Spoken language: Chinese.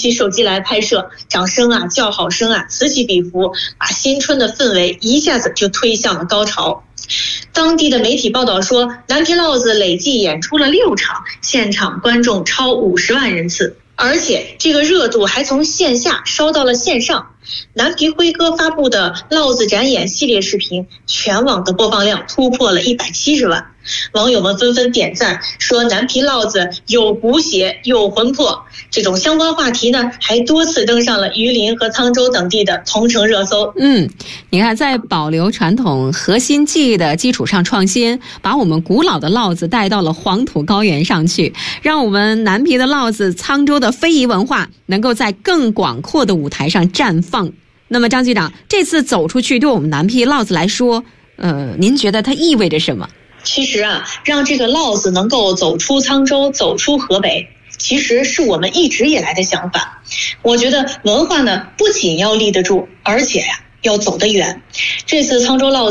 起手机来拍摄，掌声啊、叫好声啊此起彼伏，把新春的氛围一下子就推向了高潮。当地的媒体报道说，南皮烙子累计演出了6场，现场观众超50万人次，而且这个热度还从线下烧到了线上。南皮辉哥发布的烙子展演系列视频，全网的播放量突破了170万，网友们纷纷点赞，说南皮烙子有骨血有魂魄。这种相关话题呢，还多次登上了榆林和沧州等地的同城热搜。 你看，在保留传统核心技艺的基础上创新，把我们古老的烙子带到了黄土高原上去，让我们南皮的烙子、沧州的非遗文化能够在更广阔的舞台上绽放。那么张局长，这次走出去对我们南皮烙子来说，您觉得它意味着什么？ 其实啊，让这个烙子能够走出沧州，走出河北，其实是我们一直以来的想法。我觉得文化呢，不仅要立得住，而且呀，要走得远。这次沧州烙子